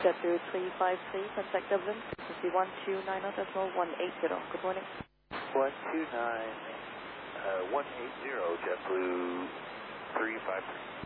JetBlue 353, contact Dublin, frequency 129.180. Good morning. 129, 180, JetBlue 353.